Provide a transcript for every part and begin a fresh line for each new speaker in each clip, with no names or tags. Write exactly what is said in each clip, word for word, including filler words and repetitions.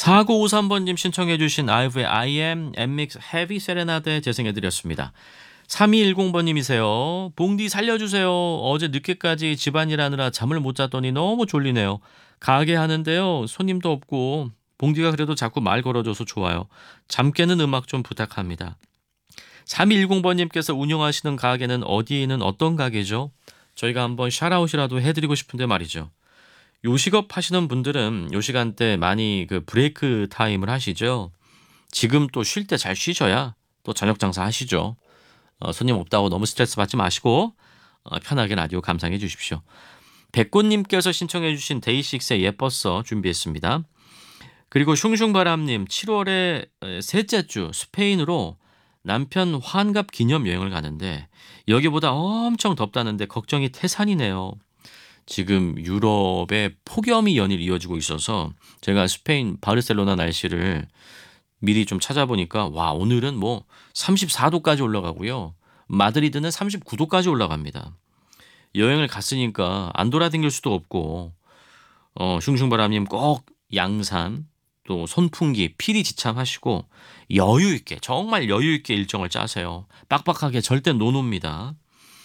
사구오삼 번님 신청해 주신 아이브의 I am 엠믹스 헤비 세레나데 재생해 드렸습니다. 삼이일공 번님이세요. 봉디 살려주세요. 어제 늦게까지 집안일하느라 잠을 못 잤더니 너무 졸리네요. 가게 하는데요. 손님도 없고 봉디가 그래도 자꾸 말 걸어줘서 좋아요. 잠 깨는 음악 좀 부탁합니다. 삼이일공 번님께서 운영하시는 가게는 어디에 있는 어떤 가게죠? 저희가 한번 샤라웃이라도 해드리고 싶은데 말이죠. 요식업 하시는 분들은 요 시간대 많이 그 브레이크 타임을 하시죠. 지금 또 쉴 때 잘 쉬셔야 또 저녁 장사 하시죠. 어, 손님 없다고 너무 스트레스 받지 마시고 어, 편하게 라디오 감상해 주십시오. 백꽃님께서 신청해 주신 데이식스의 예뻤어 준비했습니다. 그리고 슝슝바람님 칠월에 셋째 주 스페인으로 남편 환갑 기념 여행을 가는데 여기보다 엄청 덥다는데 걱정이 태산이네요. 지금 유럽에 폭염이 연일 이어지고 있어서 제가 스페인 바르셀로나 날씨를 미리 좀 찾아보니까 와 오늘은 뭐 삼십사 도까지 올라가고요. 마드리드는 삼십구 도까지 올라갑니다. 여행을 갔으니까 안 돌아다닐 수도 없고 어, 슝슝바람님 꼭 양산 또 선풍기 필히 지참하시고 여유 있게 정말 여유 있게 일정을 짜세요. 빡빡하게 절대 노노입니다.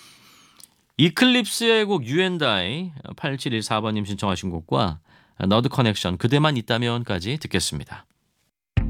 이클립스의 곡 You and I 팔칠일사 번님 신청하신 곡과 너드 커넥션 그대만 있다면까지 듣겠습니다.